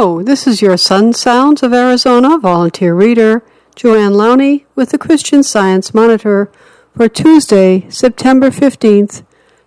Hello, this is your Sun Sounds of Arizona volunteer reader, Joanne Lowney, with the Christian Science Monitor for Tuesday, September 15th,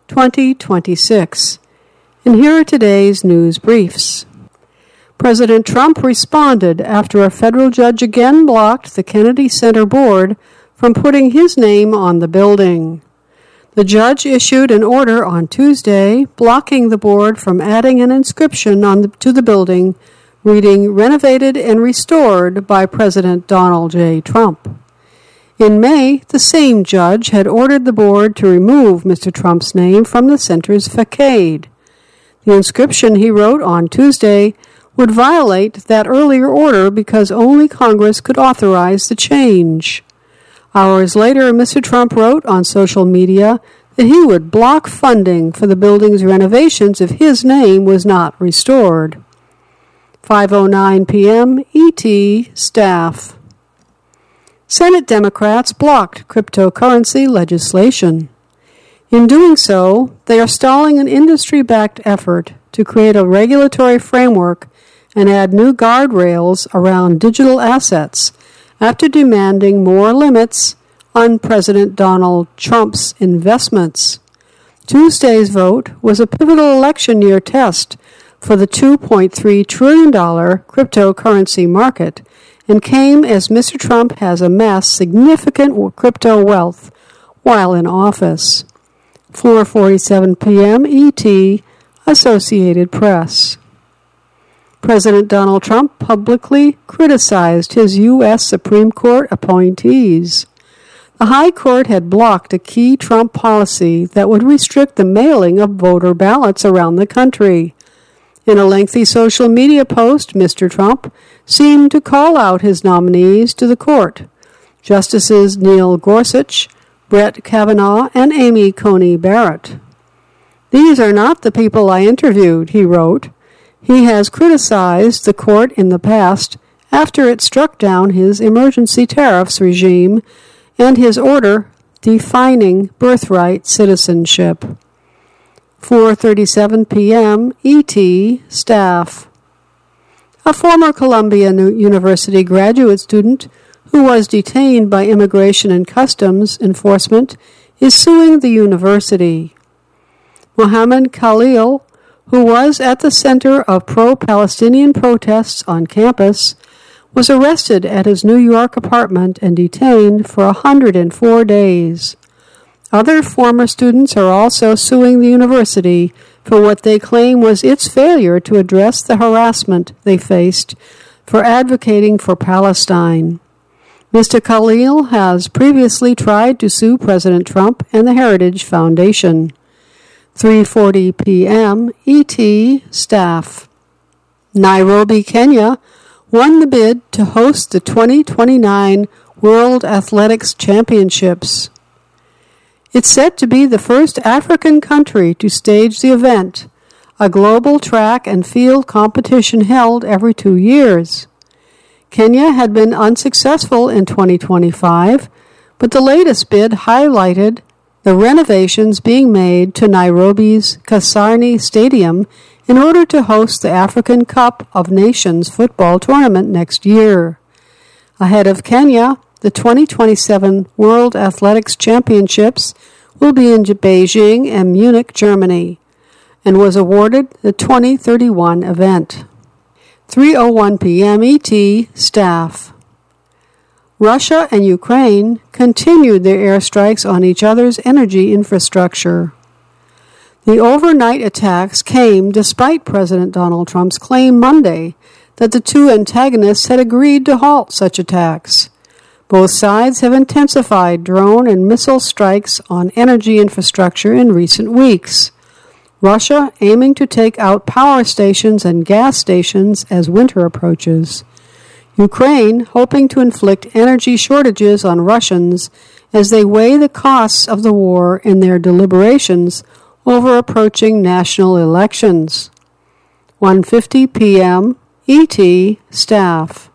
2026. And here are today's news briefs. President Trump responded after a federal judge again blocked the Kennedy Center board from putting his name on the building. The judge issued an order on Tuesday blocking the board from adding an inscription to the building reading "Renovated and Restored by President Donald J. Trump." In May, the same judge had ordered the board to remove Mr. Trump's name from the center's facade. The inscription, he wrote on Tuesday, would violate that earlier order because only Congress could authorize the change. Hours later, Mr. Trump wrote on social media that he would block funding for the building's renovations if his name was not restored. 5:09 p.m. ET staff. Senate Democrats blocked cryptocurrency legislation. In doing so, they are stalling an industry-backed effort to create a regulatory framework and add new guardrails around digital assets after demanding more limits on President Donald Trump's investments. Tuesday's vote was a pivotal election year test for the $2.3 trillion cryptocurrency market and came as Mr. Trump has amassed significant crypto wealth while in office. 4:47 p.m. ET, Associated Press. President Donald Trump publicly criticized his U.S. Supreme Court appointees. The High Court had blocked a key Trump policy that would restrict the mailing of voter ballots around the country. In a lengthy social media post, Mr. Trump seemed to call out his nominees to the court, Justices Neil Gorsuch, Brett Kavanaugh, and Amy Coney Barrett. "These are not the people I interviewed," he wrote. He has criticized the court in the past after it struck down his emergency tariffs regime and his order defining birthright citizenship. 4:37 p.m. ET staff. A former Columbia University graduate student who was detained by Immigration and Customs Enforcement is suing the university. Mohammed Khalil, who was at the center of pro-Palestinian protests on campus, was arrested at his New York apartment and detained for 104 days. Other former students are also suing the university for what they claim was its failure to address the harassment they faced for advocating for Palestine. Mr. Khalil has previously tried to sue President Trump and the Heritage Foundation. 3:40 p.m. ET staff. Nairobi, Kenya, won the bid to host the 2029 World Athletics Championships. It's said to be the first African country to stage the event, a global track and field competition held every 2 years. Kenya had been unsuccessful in 2025, but the latest bid highlighted the renovations being made to Nairobi's Kasarani Stadium in order to host the African Cup of Nations football tournament next year. Ahead of Kenya, the 2027 World Athletics Championships will be in Beijing and Munich, Germany, and was awarded the 2031 event. 3:01 p.m. ET staff. Russia and Ukraine continued their airstrikes on each other's energy infrastructure. The overnight attacks came despite President Donald Trump's claim Monday that the two antagonists had agreed to halt such attacks. Both sides have intensified drone and missile strikes on energy infrastructure in recent weeks. Russia aiming to take out power stations and gas stations as winter approaches. Ukraine hoping to inflict energy shortages on Russians as they weigh the costs of the war in their deliberations over approaching national elections. 1:50 p.m. ET staff.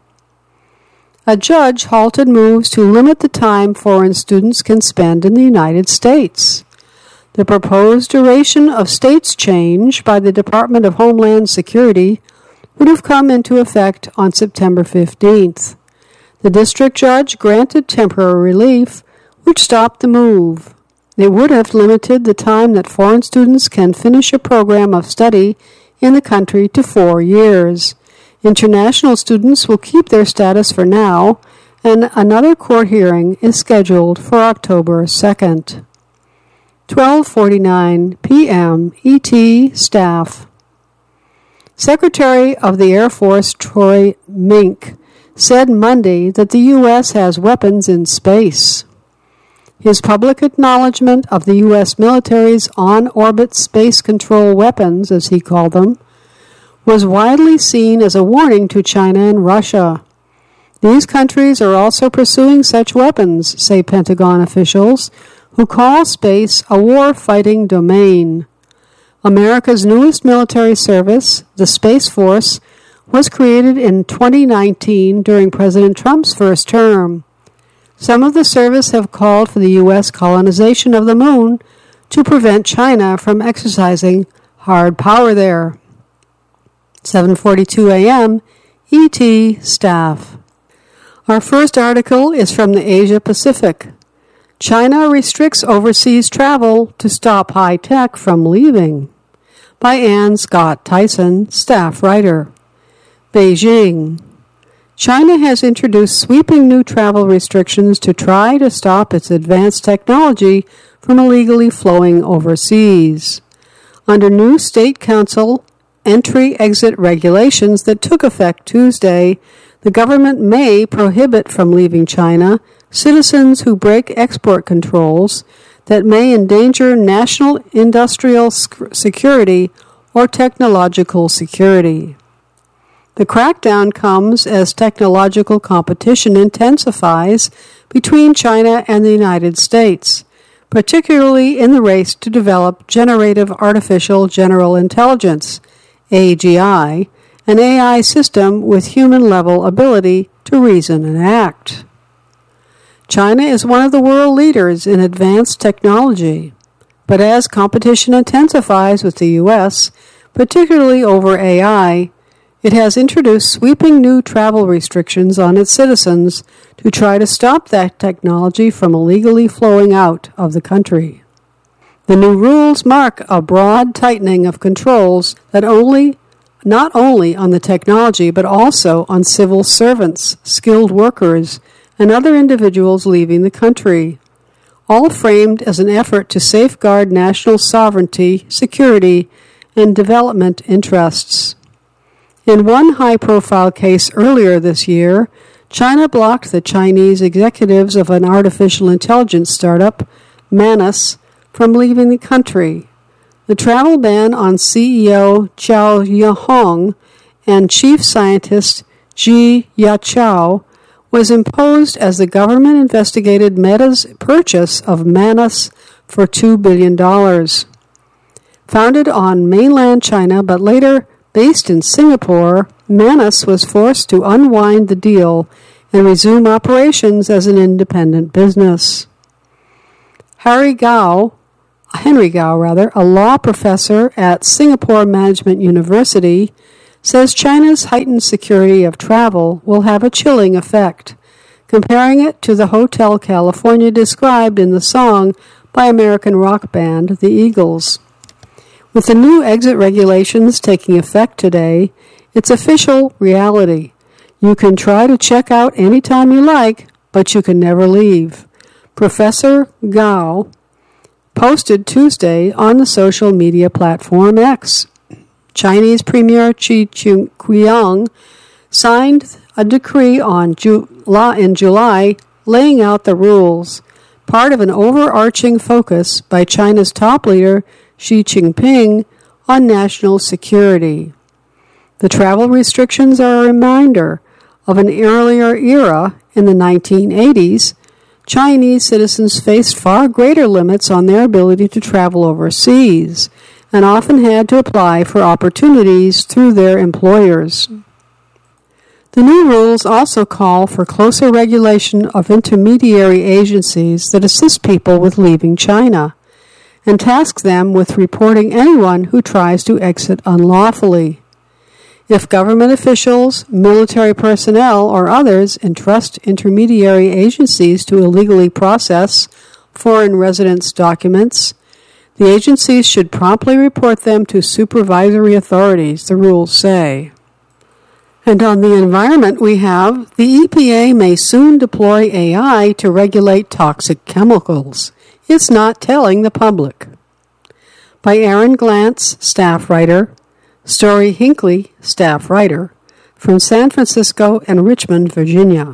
A judge halted moves to limit the time foreign students can spend in the United States. The proposed duration of states change by the Department of Homeland Security would have come into effect on September 15th. The district judge granted temporary relief, which stopped the move. It would have limited the time that foreign students can finish a program of study in the country to 4 years. International students will keep their status for now, and another court hearing is scheduled for October 2nd. 12:49 p.m. ET Staff. Secretary of the Air Force Troy Mink said Monday that the U.S. has weapons in space. His public acknowledgement of the U.S. military's on-orbit space control weapons, as he called them, was widely seen as a warning to China and Russia. These countries are also pursuing such weapons, say Pentagon officials, who call space a war-fighting domain. America's newest military service, the Space Force, was created in 2019 during President Trump's first term. Some of the service have called for the U.S. colonization of the moon to prevent China from exercising hard power there. 7:42 a.m. ET Staff. Our first article is from the Asia Pacific. China restricts overseas travel to stop high tech from leaving. By Ann Scott Tyson, staff writer. Beijing. China has introduced sweeping new travel restrictions to try to stop its advanced technology from illegally flowing overseas. Under new State Council entry-exit regulations that took effect Tuesday, the government may prohibit from leaving China citizens who break export controls that may endanger national industrial security or technological security. The crackdown comes as technological competition intensifies between China and the United States, particularly in the race to develop generative artificial general intelligence, AGI, an AI system with human-level ability to reason and act. China is one of the world leaders in advanced technology, but as competition intensifies with the U.S., particularly over AI, it has introduced sweeping new travel restrictions on its citizens to try to stop that technology from illegally flowing out of the country. The new rules mark a broad tightening of controls that not only on the technology but also on civil servants, skilled workers, and other individuals leaving the country, all framed as an effort to safeguard national sovereignty, security, and development interests. In one high-profile case earlier this year, China blocked the Chinese executives of an artificial intelligence startup, Manus, from leaving the country. The travel ban on CEO Zhao Yihong and chief scientist Ji Yachao was imposed as the government investigated Meta's purchase of Manus for $2 billion. Founded on mainland China but later based in Singapore, Manus was forced to unwind the deal and resume operations as an independent business. Henry Gao, a law professor at Singapore Management University, says China's heightened security of travel will have a chilling effect, comparing it to the Hotel California described in the song by American rock band The Eagles. With the new exit regulations taking effect today, it's official reality. You can try to check out anytime you like, but you can never leave. Professor Gao posted Tuesday on the social media platform X. Chinese Premier Xi Jinping signed a decree in July laying out the rules, part of an overarching focus by China's top leader Xi Jinping on national security. The travel restrictions are a reminder of an earlier era in the 1980s. Chinese citizens faced far greater limits on their ability to travel overseas and often had to apply for opportunities through their employers. The new rules also call for closer regulation of intermediary agencies that assist people with leaving China and task them with reporting anyone who tries to exit unlawfully. If government officials, military personnel, or others entrust intermediary agencies to illegally process foreign residents' documents, the agencies should promptly report them to supervisory authorities, the rules say. And on the environment we have, the EPA may soon deploy AI to regulate toxic chemicals. It's not telling the public. By Aaron Glantz, staff writer, Story Hinckley, staff writer, from San Francisco and Richmond, Virginia.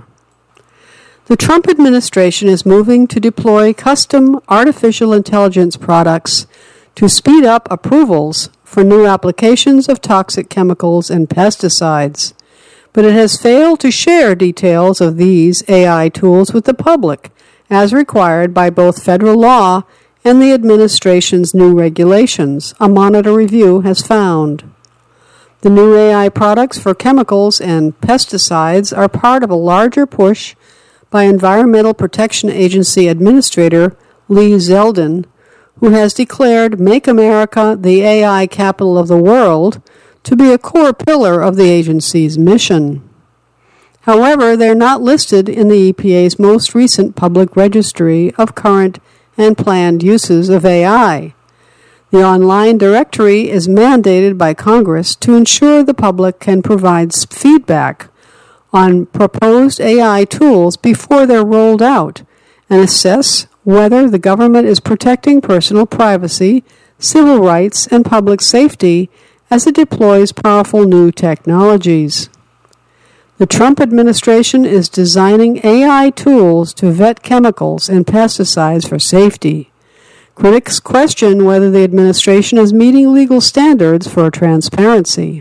The Trump administration is moving to deploy custom artificial intelligence products to speed up approvals for new applications of toxic chemicals and pesticides, but it has failed to share details of these AI tools with the public, as required by both federal law and the administration's new regulations, a Monitor review has found. The new AI products for chemicals and pesticides are part of a larger push by Environmental Protection Agency Administrator Lee Zeldin, who has declared Make America the AI capital of the world to be a core pillar of the agency's mission. However, they're not listed in the EPA's most recent public registry of current and planned uses of AI. The online directory is mandated by Congress to ensure the public can provide feedback on proposed AI tools before they're rolled out and assess whether the government is protecting personal privacy, civil rights, and public safety as it deploys powerful new technologies. The Trump administration is designing AI tools to vet chemicals and pesticides for safety. Critics question whether the administration is meeting legal standards for transparency.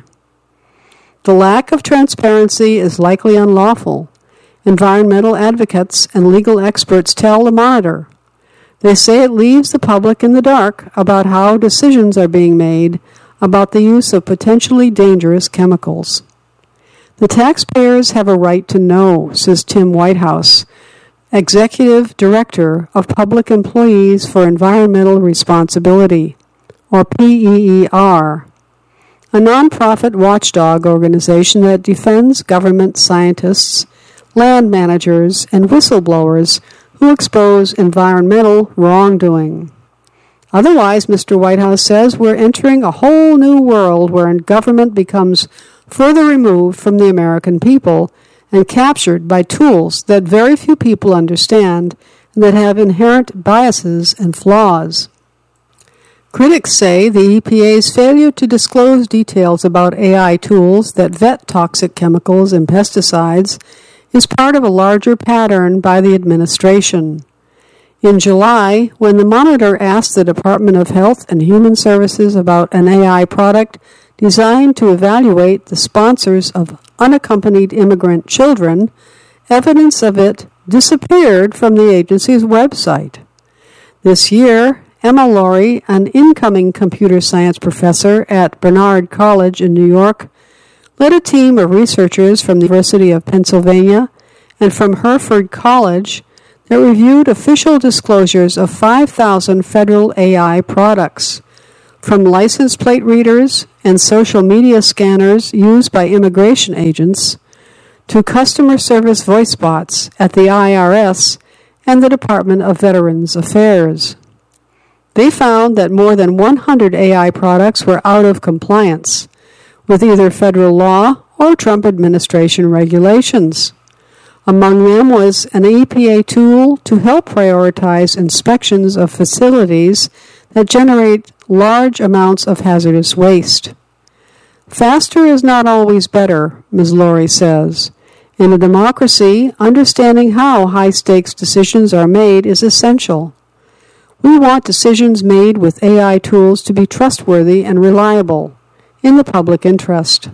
The lack of transparency is likely unlawful. Environmental advocates and legal experts tell the Monitor. They say it leaves the public in the dark about how decisions are being made about the use of potentially dangerous chemicals. The taxpayers have a right to know, says Tim Whitehouse, Executive Director of Public Employees for Environmental Responsibility, or PEER, a nonprofit watchdog organization that defends government scientists, land managers, and whistleblowers who expose environmental wrongdoing. Otherwise, Mr. Whitehouse says, we're entering a whole new world where government becomes further removed from the American people and captured by tools that very few people understand and that have inherent biases and flaws. Critics say the EPA's failure to disclose details about AI tools that vet toxic chemicals and pesticides is part of a larger pattern by the administration. In July, when the Monitor asked the Department of Health and Human Services about an AI product designed to evaluate the sponsors of unaccompanied immigrant children, evidence of it disappeared from the agency's website. This year, Emma Laurie, an incoming computer science professor at Barnard College in New York, led a team of researchers from the University of Pennsylvania and from Hereford College that reviewed official disclosures of 5,000 federal AI products, from license plate readers and social media scanners used by immigration agents to customer service voice bots at the IRS and the Department of Veterans Affairs. They found that more than 100 AI products were out of compliance with either federal law or Trump administration regulations. Among them was an EPA tool to help prioritize inspections of facilities that generate large amounts of hazardous waste. Faster is not always better, Ms. Laurie says. In a democracy, understanding how high-stakes decisions are made is essential. We want decisions made with AI tools to be trustworthy and reliable, in the public interest.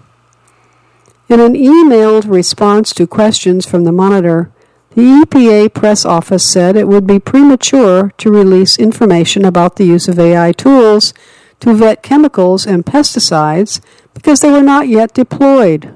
In an emailed response to questions from the Monitor, the EPA press office said it would be premature to release information about the use of AI tools to vet chemicals and pesticides because they were not yet deployed.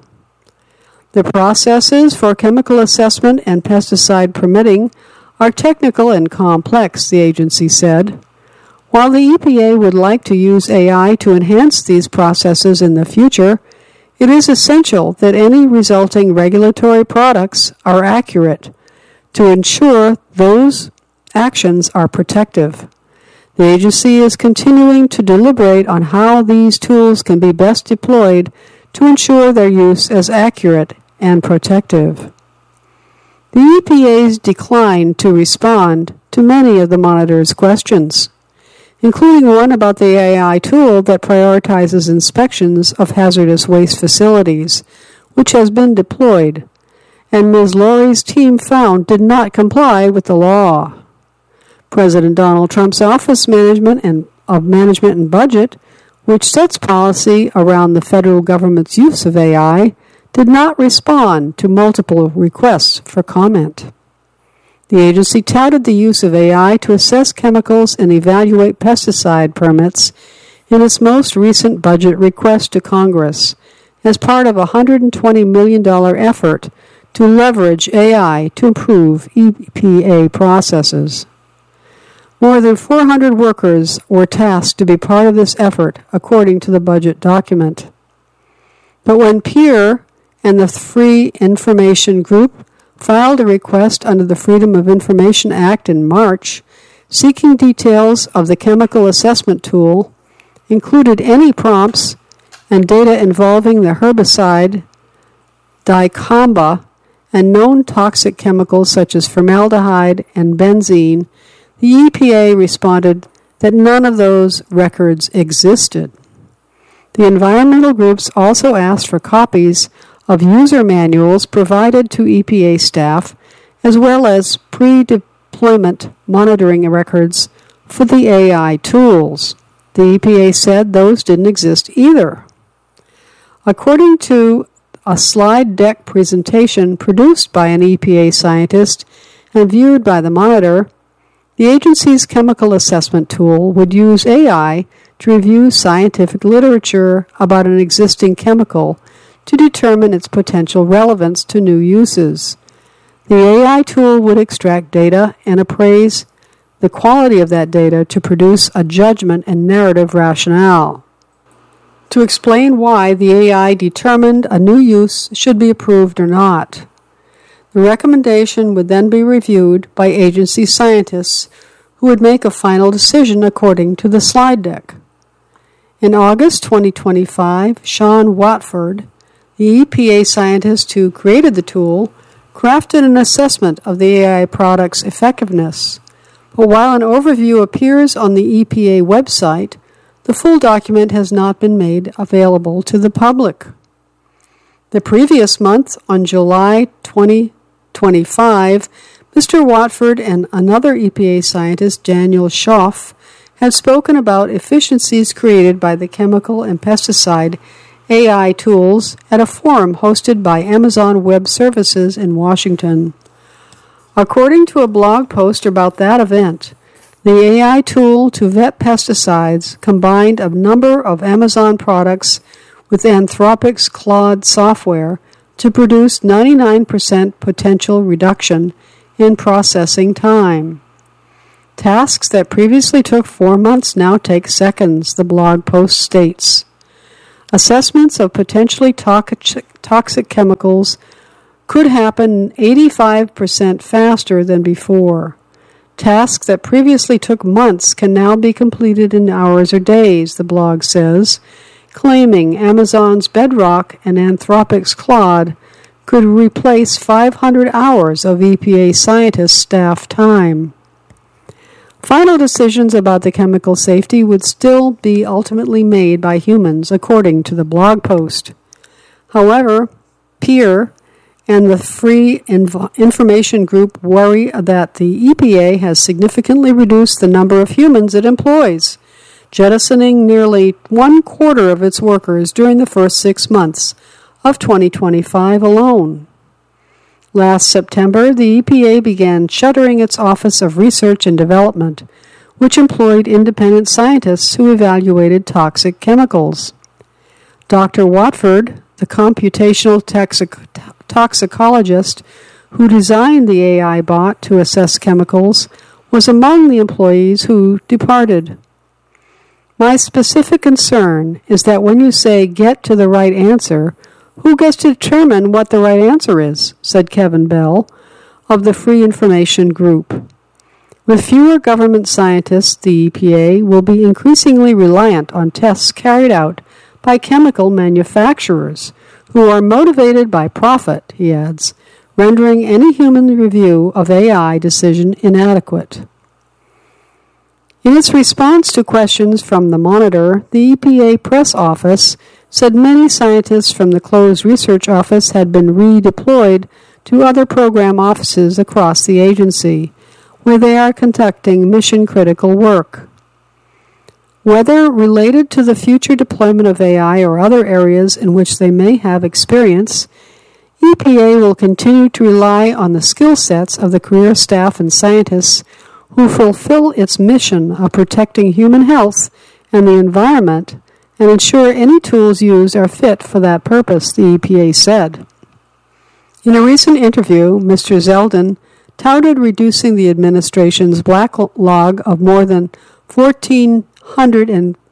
The processes for chemical assessment and pesticide permitting are technical and complex, the agency said. While the EPA would like to use AI to enhance these processes in the future, It is essential that any resulting regulatory products are accurate to ensure those actions are protective. The agency is continuing to deliberate on how these tools can be best deployed to ensure their use as accurate and protective. The EPA's declined to respond to many of the monitor's questions, including one about the AI tool that prioritizes inspections of hazardous waste facilities, which has been deployed, and Ms. Lori's team found did not comply with the law. President Donald Trump's Office of Management and Budget, which sets policy around the federal government's use of AI, did not respond to multiple requests for comment. The agency touted the use of AI to assess chemicals and evaluate pesticide permits in its most recent budget request to Congress as part of a $120 million effort to leverage AI to improve EPA processes. More than 400 workers were tasked to be part of this effort, according to the budget document. But when PEER and the Free Information Group filed a request under the Freedom of Information Act in March, seeking details of the chemical assessment tool, included any prompts and data involving the herbicide dicamba and known toxic chemicals such as formaldehyde and benzene, the EPA responded that none of those records existed. The environmental groups also asked for copies of user manuals provided to EPA staff, as well as pre-deployment monitoring records for the AI tools. The EPA said those didn't exist either. According to a slide deck presentation produced by an EPA scientist and viewed by the monitor, the agency's chemical assessment tool would use AI to review scientific literature about an existing chemical to determine its potential relevance to new uses. The AI tool would extract data and appraise the quality of that data to produce a judgment and narrative rationale to explain why the AI determined a new use should be approved or not. The recommendation would then be reviewed by agency scientists who would make a final decision according to the slide deck. In August 2025, Sean Watford, the EPA scientist who created the tool, crafted an assessment of the AI product's effectiveness. But while an overview appears on the EPA website, the full document has not been made available to the public. The previous month, on July 2025, Mr. Watford and another EPA scientist, Daniel Schaaf, had spoken about efficiencies created by the chemical and pesticide AI tools at a forum hosted by Amazon Web Services in Washington. According to a blog post about that event, the AI tool to vet pesticides combined a number of Amazon products with Anthropic's Claude software to produce 99% potential reduction in processing time. Tasks that previously took 4 months now take seconds, the blog post states. Assessments of potentially toxic chemicals could happen 85% faster than before. Tasks that previously took months can now be completed in hours or days, the blog says, claiming Amazon's Bedrock and Anthropic's Claude could replace 500 hours of EPA scientists' staff time. Final decisions about the chemical safety would still be ultimately made by humans, according to the blog post. However, PEER and the Free Information Group worry that the EPA has significantly reduced the number of humans it employs, jettisoning nearly 1/4 of its workers during the first 6 months of 2025 alone. Last September, the EPA began shuttering its Office of Research and Development, which employed independent scientists who evaluated toxic chemicals. Dr. Watford, the computational toxicologist who designed the AI bot to assess chemicals, was among the employees who departed. My specific concern is that when you say get to the right answer, Who gets to determine what the right answer is, said Kevin Bell of the Free Information Group. With fewer government scientists, the EPA will be increasingly reliant on tests carried out by chemical manufacturers who are motivated by profit, he adds, rendering any human review of AI decision inadequate. In its response to questions from the Monitor, the EPA press office said many scientists from the closed research office had been redeployed to other program offices across the agency, where they are conducting mission-critical work. Whether related to the future deployment of AI or other areas in which they may have experience, EPA will continue to rely on the skill sets of the career staff and scientists who fulfill its mission of protecting human health and the environment and ensure any tools used are fit for that purpose, the EPA said. In a recent interview, Mr. Zeldin touted reducing the administration's backlog of more than 14,500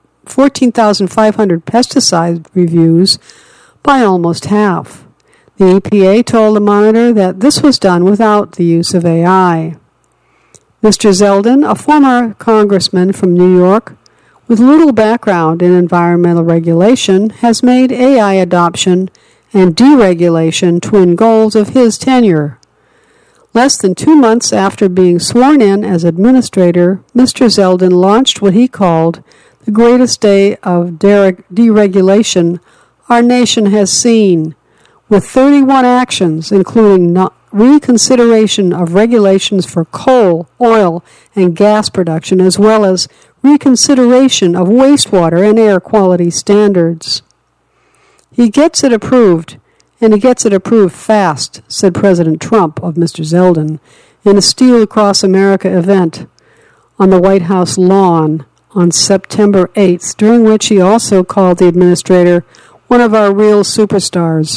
pesticide reviews by almost half. The EPA told the Monitor that this was done without the use of AI. Mr. Zeldin, a former congressman from New York with little background in environmental regulation, has made AI adoption and deregulation twin goals of his tenure. Less than 2 months after being sworn in as administrator, Mr. Zeldin launched what he called the greatest day of deregulation our nation has seen, with 31 actions, including reconsideration of regulations for coal, oil, and gas production, as well as reconsideration of wastewater and air quality standards. He gets it approved, and he gets it approved fast, said President Trump of Mr. Zeldin in a Steel Across America event on the White House lawn on September 8th, during which he also called the administrator one of our real superstars.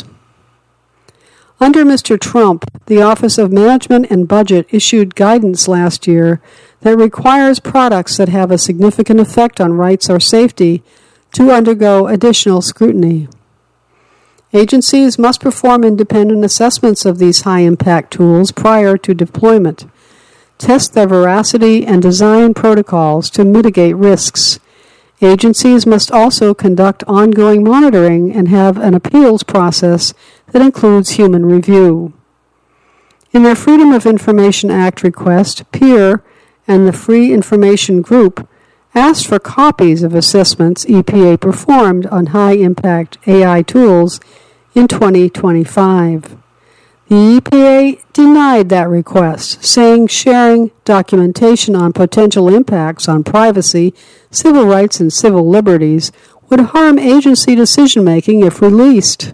Under Mr. Trump, the Office of Management and Budget issued guidance last year that requires products that have a significant effect on rights or safety to undergo additional scrutiny. Agencies must perform independent assessments of these high-impact tools prior to deployment, test their veracity, and design protocols to mitigate risks. Agencies must also conduct ongoing monitoring and have an appeals process that includes human review. In their Freedom of Information Act request, PEER and the Free Information Group asked for copies of assessments EPA performed on high-impact AI tools in 2025. The EPA denied that request, saying sharing documentation on potential impacts on privacy, civil rights, and civil liberties would harm agency decision-making if released.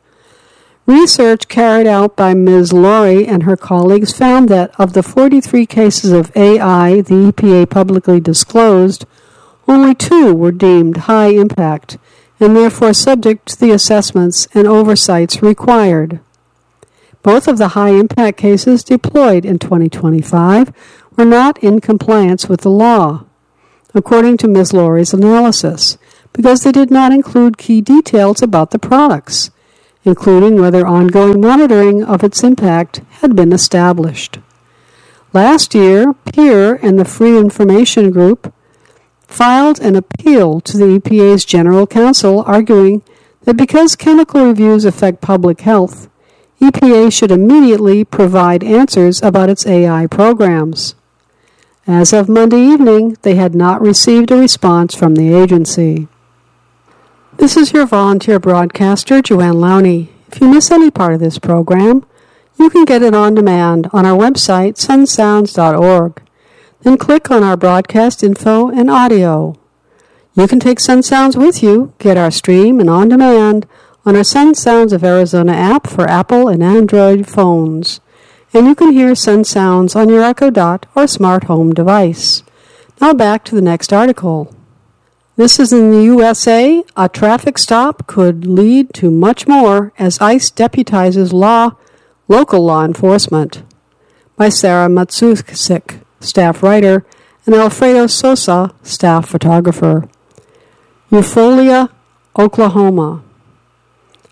Research carried out by Ms. Laurie and her colleagues found that of the 43 cases of AI the EPA publicly disclosed, only 2 were deemed high impact and therefore subject to the assessments and oversights required. Both of the high-impact cases deployed in 2025 were not in compliance with the law, according to Ms. Laurie's analysis, because they did not include key details about the products, including whether ongoing monitoring of its impact had been established. Last year, PEER and the Free Information Group filed an appeal to the EPA's General Counsel, arguing that because chemical reviews affect public health, EPA should immediately provide answers about its AI programs. As of Monday evening, they had not received a response from the agency. This is your volunteer broadcaster, Joanne Lowney. If you miss any part of this program, you can get it on demand on our website, sunsounds.org. Then click on our broadcast info and audio. You can take Sun Sounds with you, get our stream and on demand on our Sun Sounds of Arizona app for Apple and Android phones. And you can hear Sun Sounds on your Echo Dot or smart home device. Now back to the next article. This is in the USA. A traffic stop could lead to much more as ICE deputizes local law enforcement. By Sarah Matsusik, staff writer, and Alfredo Sosa, staff photographer. Eufaula, Oklahoma.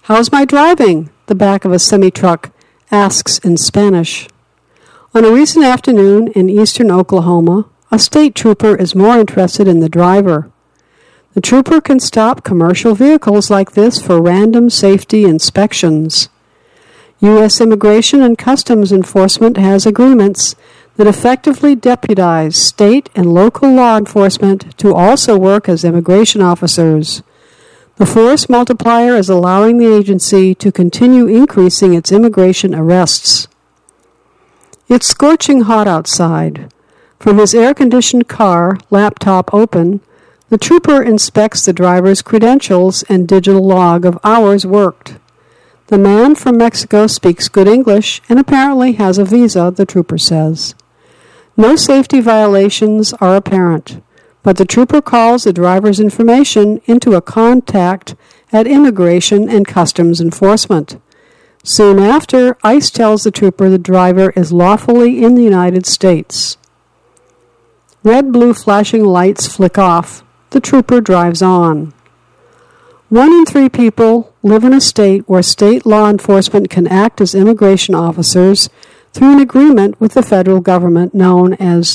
"How's my driving?" the back of a semi-truck asks in Spanish. On a recent afternoon in eastern Oklahoma, a state trooper is more interested in the driver. The trooper can stop commercial vehicles like this for random safety inspections. U.S. Immigration and Customs Enforcement has agreements that effectively deputize state and local law enforcement to also work as immigration officers. The force multiplier is allowing the agency to continue increasing its immigration arrests. It's scorching hot outside. From his air-conditioned car, laptop open, the trooper inspects the driver's credentials and digital log of hours worked. The man from Mexico speaks good English and apparently has a visa, the trooper says. No safety violations are apparent, but the trooper calls the driver's information into a contact at Immigration and Customs Enforcement. Soon after, ICE tells the trooper the driver is lawfully in the United States. Red-blue flashing lights flick off. The trooper drives on. 1 in 3 people live in a state where state law enforcement can act as immigration officers through an agreement with the federal government known as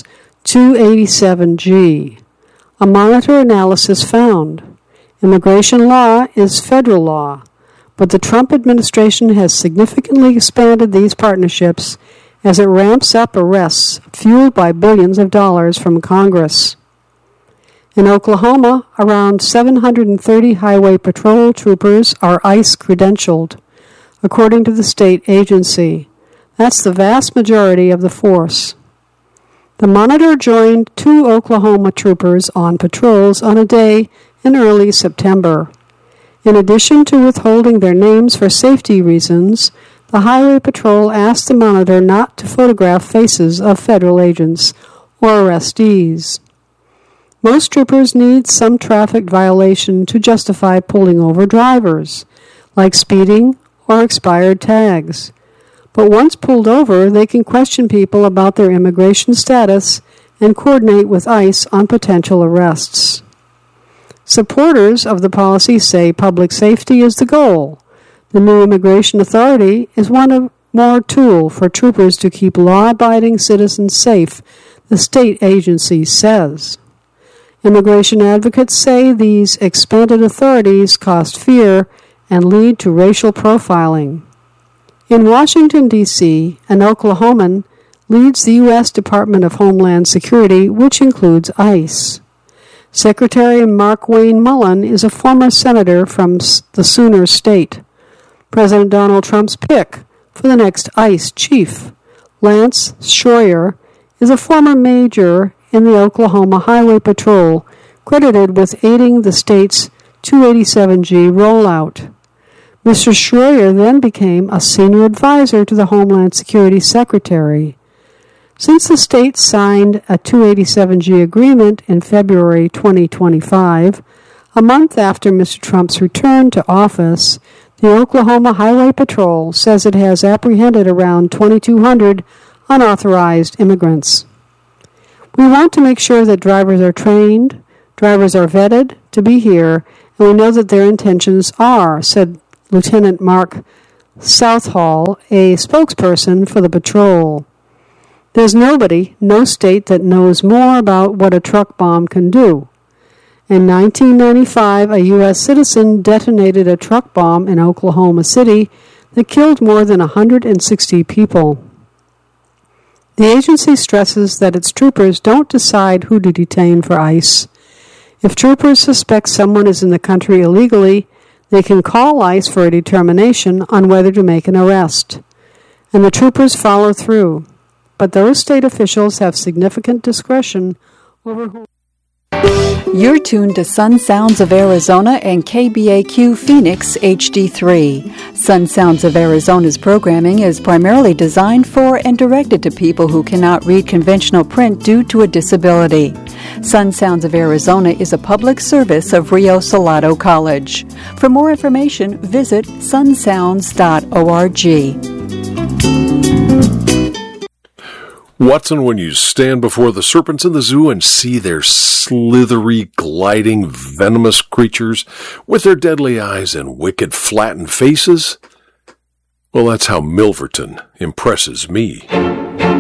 287G. A monitor analysis found immigration law is federal law, but the Trump administration has significantly expanded these partnerships as it ramps up arrests fueled by billions of dollars from Congress. In Oklahoma, around 730 highway patrol troopers are ICE credentialed, according to the state agency. That's the vast majority of the force. The Monitor joined 2 Oklahoma troopers on patrols on a day in early September. In addition to withholding their names for safety reasons, the Highway Patrol asked the Monitor not to photograph faces of federal agents or arrestees. Most troopers need some traffic violation to justify pulling over drivers, like speeding or expired tags. But once pulled over, they can question people about their immigration status and coordinate with ICE on potential arrests. Supporters of the policy say public safety is the goal. The new immigration authority is one more tool for troopers to keep law-abiding citizens safe, the state agency says. Immigration advocates say these expanded authorities cost fear and lead to racial profiling. In Washington, D.C., an Oklahoman leads the U.S. Department of Homeland Security, which includes ICE. Secretary Mark Wayne Mullen is a former senator from the Sooner State. President Donald Trump's pick for the next ICE chief. Lance Schroyer is a former major in the Oklahoma Highway Patrol, credited with aiding the state's 287G rollout. Mr. Schroyer then became a senior advisor to the Homeland Security Secretary. Since the state signed a 287G agreement in February 2025, a month after Mr. Trump's return to office, the Oklahoma Highway Patrol says it has apprehended around 2,200 unauthorized immigrants. We want to make sure that drivers are trained, drivers are vetted to be here, and we know that their intentions are, said Lieutenant Mark Southall, a spokesperson for the patrol. There's nobody, no state that knows more about what a truck bomb can do. In 1995, a U.S. citizen detonated a truck bomb in Oklahoma City that killed more than 160 people. The agency stresses that its troopers don't decide who to detain for ICE. If troopers suspect someone is in the country illegally, they can call ICE for a determination on whether to make an arrest, and the troopers follow through. But those state officials have significant discretion over who. You're tuned to Sun Sounds of Arizona and KBAQ Phoenix HD3. Sun Sounds of Arizona's programming is primarily designed for and directed to people who cannot read conventional print due to a disability. Sun Sounds of Arizona is a public service of Rio Salado College. For more information, visit sunsounds.org. Watson, when you stand before the serpents in the zoo and see their slithery, gliding, venomous creatures with their deadly eyes and wicked, flattened faces, well, that's how Milverton impresses me.